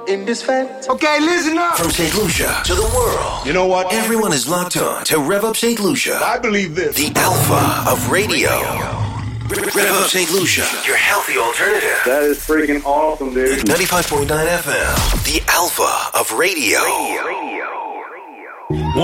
in this fence. Okay, listen up. From St. Lucia to the world. You know what? Everyone is locked on to Rev Up St. Lucia. I believe this. The alpha of radio. Rev Up St. Lucia, your healthy alternative. That is freaking awesome, dude. 95.9 FM. The alpha of radio.